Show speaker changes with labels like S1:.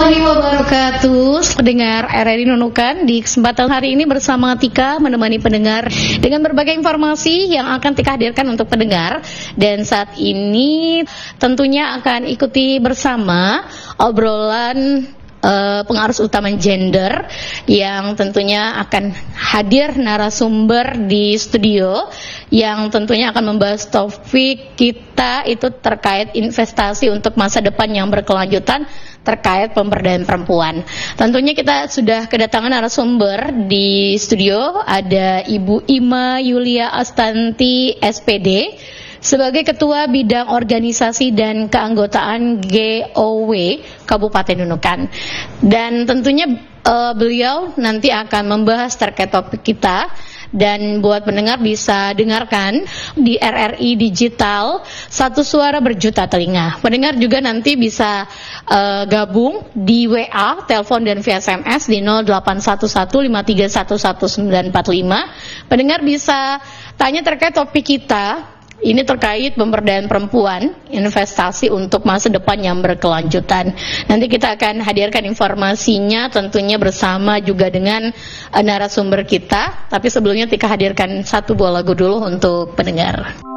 S1: Wabarakatuh, pendengar RRI Nunukan. Di kesempatan hari ini bersama Tika menemani pendengar dengan berbagai informasi yang akan Tika hadirkan untuk pendengar. Dan saat ini tentunya akan ikuti bersama obrolan pengarus utama gender yang tentunya akan hadir narasumber di studio yang tentunya akan membahas topik kita itu terkait investasi untuk masa depan yang berkelanjutan terkait pemberdayaan perempuan. Tentunya kita sudah kedatangan narasumber di studio, ada Ibu Ima Yulia Astanti SPD sebagai Ketua Bidang Organisasi dan Keanggotaan GOW Kabupaten Nunukan. Dan tentunya beliau nanti akan membahas terkait topik kita. Dan buat pendengar bisa dengarkan di RRI Digital, satu suara berjuta telinga. Pendengar juga nanti bisa gabung di WA, telepon dan via SMS di 081153111945. Pendengar bisa tanya terkait topik kita. Ini terkait pemberdayaan perempuan, investasi untuk masa depan yang berkelanjutan. Nanti kita akan hadirkan informasinya tentunya bersama juga dengan narasumber kita. Tapi sebelumnya Tika hadirkan satu buah lagu dulu untuk pendengar.